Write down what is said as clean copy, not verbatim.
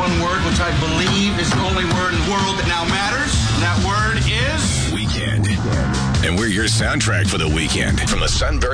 one word, which I believe is the only word in the world that now matters. And that word is... Weekend. And we're your soundtrack for the weekend from the Sunbury